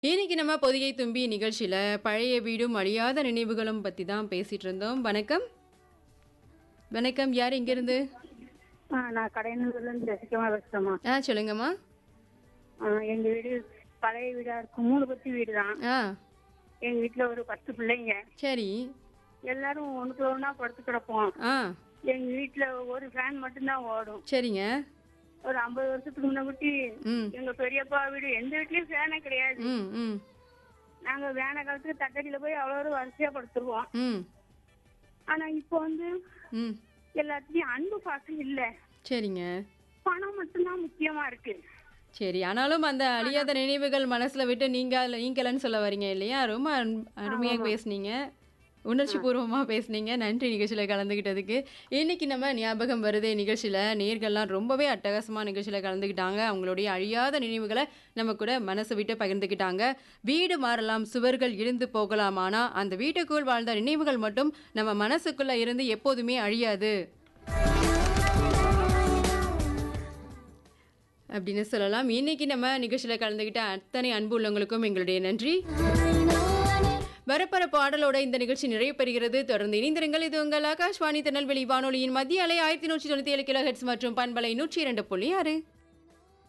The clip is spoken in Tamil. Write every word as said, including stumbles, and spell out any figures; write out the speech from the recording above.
இன்னைக்கு நம்ம பொதிகை தும்பி நிகழ்ச்சியில பழைய வீடும் அழியாத நினைவுகளும் பத்தி தான் பேசிட்டு இருந்தோம். வணக்கம். வணக்கம். யார் இங்கிருந்து? ஆ நான் கடையனூர்லேருந்து ஜெசிகமா பேசுகிறேம்மா. ஆ சொல்லுங்கம்மா. ஆ எங்கள் வீடு பழைய வீடாக இருக்கும். மூணு பத்தி வீடு தான். ஆ எங்கள் வீட்டில் ஒரு பத்து பிள்ளைங்க. சரி. எல்லாரும் ஒன்றுக்குள்ள ஒன்றா படுத்து கிடப்போம். ஆ எங்கள் வீட்டில் ஒரு ஃபேன் மட்டும்தான் ஓடும். சரிங்க. ஒரு ஐம்பது வருஷத்துக்கு முன்னாடி ம் எங்கள் பெரியப்பா வீடு எந்த வீட்லேயும் ஃபேனே கிடையாது. ம் ம் நாங்கள் வேனை காலத்துக்கு தட்டடியில் போய் அவ்வளோ வரிசையாக படுத்துருவோம். ம் ஆனால் இப்போ வந்து ம் எல்லாத்துலேயும் அன்பு பாசம் இல்லை. சரிங்க. பணம் மட்டும்தான் முக்கியமாக இருக்கு. சரி. ஆனாலும் அந்த அழியாத நினைவுகள் மனசுல விட்டு நீங்க நீங்கலன்னு சொல்ல வரீங்க இல்லையா? ரொம்ப அன்- அருமையா பேசுனீங்க. உணர்ச்சி பூர்வமா பேசுனீங்க. நன்றி நிகழ்ச்சியில கலந்துக்கிட்டதுக்கு. இன்னைக்கு நம்ம ஞாபகம் வருதே நிகழ்ச்சியில நேர்கள்லாம் ரொம்பவே அட்டகாசமா நிகழ்ச்சியில கலந்துக்கிட்டாங்க. அவங்களுடைய அழியாத நினைவுகளை நம்ம கூட மனசு விட்டு பகிர்ந்துக்கிட்டாங்க. வீடு மாறலாம், சுவர்கள் இடிந்து போகலாம், ஆனா அந்த வீட்டுக்குள் வாழ்ந்த நினைவுகள் மட்டும் நம்ம மனசுக்குள்ள இருந்து எப்போதுமே அழியாது அப்படின்னு சொல்லலாம். இன்னைக்கு நம்ம நிகழ்ச்சியில கலந்துக்கிட்ட அத்தனை அன்பு உள்ளவங்களுக்கும் எங்களுடைய நன்றி. வரப்பர பாடலோட இந்த நிகழ்ச்சி நிறைவு பெறுகிறது. தொடர்ந்து இணைந்திருங்கள். இது உங்கள் ஆகாஷ்வாணி திருநெல்வேலி வானொலியின் மத்திய அலை ஆயிரத்தி நூற்றி தொண்ணூத்தி ஏழு கிலோ ஹெட்ஸ் மற்றும் பண்பலை நூற்றி இரண்டு புள்ளி ஆறு.